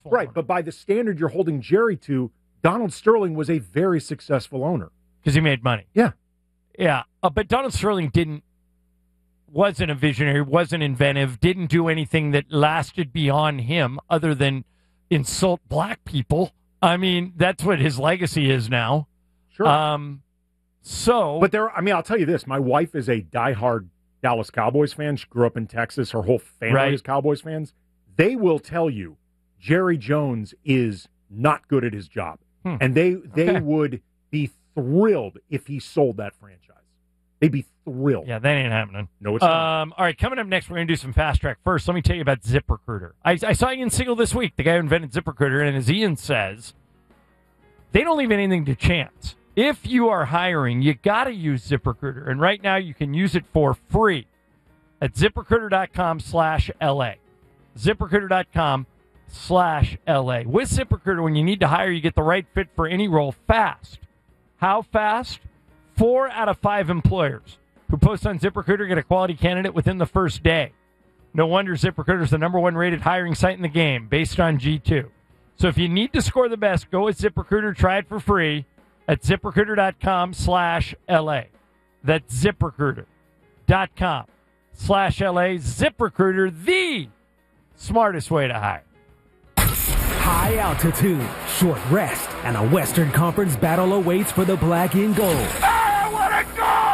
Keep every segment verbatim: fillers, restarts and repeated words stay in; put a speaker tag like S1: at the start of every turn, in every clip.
S1: Right, but by the standard you're holding Jerry to, Donald Sterling was a very successful owner.
S2: Because he made money.
S1: Yeah.
S2: Yeah, uh, but Donald Sterling didn't, wasn't a visionary, wasn't inventive, didn't do anything that lasted beyond him other than insult black people. I mean, that's what his legacy is now.
S1: Sure.
S2: Um, so.
S1: But there, I mean, I'll tell you this. My wife is a diehard Dallas Cowboys fan. She grew up in Texas. Her whole family
S2: right.
S1: is Cowboys fans. They will tell you Jerry Jones is not good at his job.
S2: Hmm.
S1: And they they
S2: okay.
S1: would be thrilled if he sold that franchise. They'd be thrilled.
S2: Yeah, that ain't happening.
S1: No, it's not.
S2: Um, all right, coming up next, we're going to do some fast track. First, let me tell you about ZipRecruiter. I, I saw Ian Siegel this week, the guy who invented ZipRecruiter, and as Ian says, they don't leave anything to chance. If you are hiring, you got to use ZipRecruiter, and right now you can use it for free at ZipRecruiter.com slash LA. ZipRecruiter.com slash LA. With ZipRecruiter, when you need to hire, you get the right fit for any role fast. How fast? Four out of five employers who post on ZipRecruiter get a quality candidate within the first day. No wonder ZipRecruiter is the number one rated hiring site in the game based on G two. So if you need to score the best, go with ZipRecruiter. Try it for free at ZipRecruiter.com slash LA. That's ZipRecruiter.com slash LA. ZipRecruiter, the smartest way to hire.
S3: High altitude, short rest, and a Western Conference battle awaits for the black and gold.
S4: I want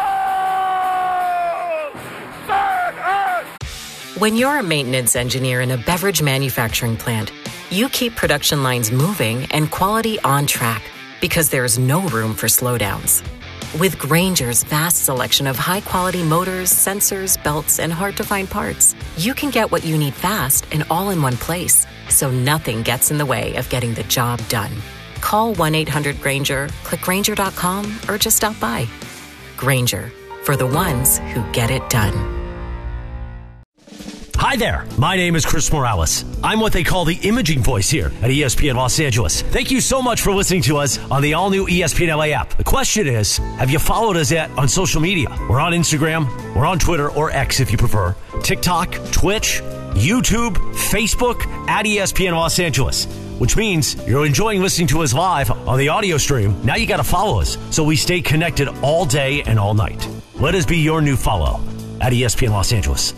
S4: to go!
S5: When you're a maintenance engineer in a beverage manufacturing plant, you keep production lines moving and quality on track because there's no room for slowdowns. With Grainger's vast selection of high-quality motors, sensors, belts, and hard-to-find parts, you can get what you need fast and all in one place, so nothing gets in the way of getting the job done. Call one eight hundred Grainger, click Grainger dot com, or just stop by. Grainger, for the ones who get it done.
S6: Hi there, my name is Chris Morales. I'm what they call the imaging voice here at E S P N Los Angeles. Thank you so much for listening to us on the all-new E S P N L A app. The question is, have you followed us yet on social media? We're on Instagram, we're on Twitter, or X if you prefer, TikTok, Twitch, YouTube, Facebook, at E S P N Los Angeles, which means you're enjoying listening to us live on the audio stream. Now you got to follow us so we stay connected all day and all night. Let us be your new follow at E S P N Los Angeles.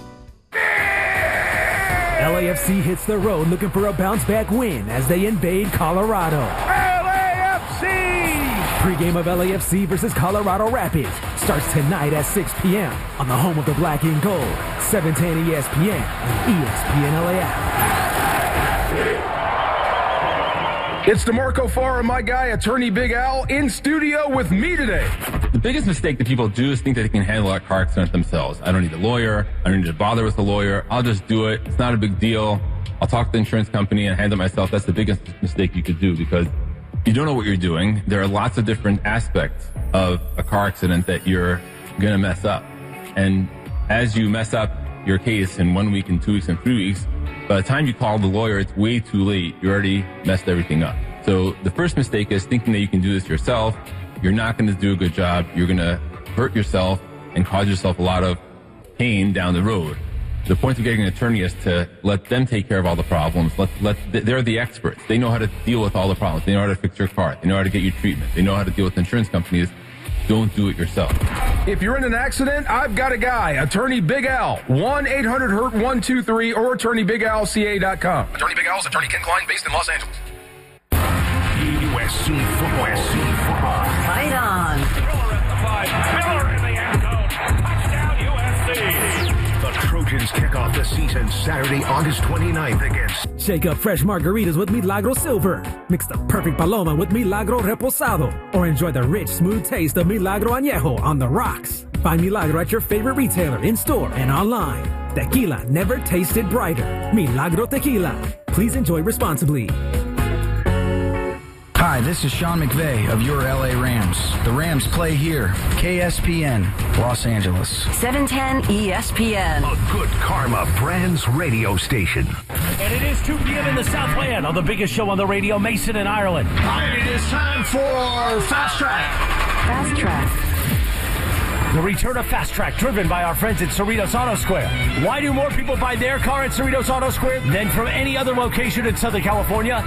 S3: L A F C hits the road looking for a bounce-back win as they invade Colorado.
S4: L A F C!
S3: Pre-game of L A F C versus Colorado Rapids starts tonight at six p.m. on the home of the black and gold, seven ten E S P N and E S P N L A app.
S7: It's DeMarco Farr and my guy, Attorney Big Al, in studio with me today.
S8: The biggest mistake that people do is think that they can handle a car accident themselves. I don't need a lawyer. I don't need to bother with a lawyer. I'll just do it. It's not a big deal. I'll talk to the insurance company and handle it myself. That's the biggest mistake you could do because you don't know what you're doing. There are lots of different aspects of a car accident that you're going to mess up. And as you mess up your case in one week, in two weeks, and three weeks, by the time you call the lawyer, it's way too late. You already messed everything up. So the first mistake is thinking that you can do this yourself. You're not going to do a good job. You're going to hurt yourself and cause yourself a lot of pain down the road. The point of getting an attorney is to let them take care of all the problems. Let, let, they're the experts. They know how to deal with all the problems. They know how to fix your car. They know how to get you treatment. They know how to deal with insurance companies. Don't do it yourself.
S7: If you're in an accident, I've got a guy, Attorney Big Al, one eight hundred hurt one two three or attorney big al c a dot com.
S9: Attorney Big Al's Attorney Ken Klein, based in Los Angeles.
S10: U S C football. U S C football.
S11: Fight on.
S10: Miller at the five. Miller in the end zone. Touchdown U S C. The Trojans kick off the season Saturday, August twenty-ninth against...
S3: Shake up fresh margaritas with Milagro Silver. Mix the perfect paloma with Milagro Reposado. Or enjoy the rich, smooth taste of Milagro Añejo on the rocks. Find Milagro at your favorite retailer, in-store and online. Tequila never tasted brighter. Milagro Tequila. Please enjoy responsibly.
S12: Hi, this is Sean McVay of your L A Rams. The Rams play here. K S P N, Los Angeles.
S11: seven ten E S P N.
S10: A Good Karma Brands radio station.
S6: And it is two p.m. in the Southland on the biggest show on the radio, Mason in Ireland.
S10: It is time for Fast Track.
S11: Fast Track.
S6: The return of Fast Track, driven by our friends at Cerritos Auto Square. Why do more people buy their car at Cerritos Auto Square than from any other location in Southern California?